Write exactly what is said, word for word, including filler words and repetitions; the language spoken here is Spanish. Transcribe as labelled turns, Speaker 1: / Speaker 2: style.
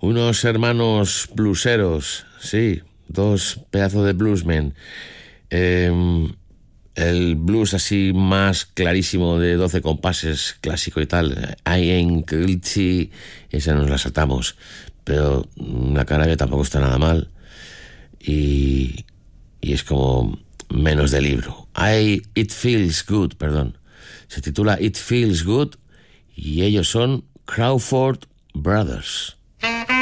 Speaker 1: Unos hermanos blueseros, sí, dos pedazos de bluesmen. Eh, el blues así más clarísimo de doce compases, clásico y tal. I Ain't Guilty, esa nos la saltamos. Pero la cara tampoco está nada mal. Y, y es como menos de libro. I, It Feels Good, perdón. Se titula It Feels Good y ellos son Crawford Brothers.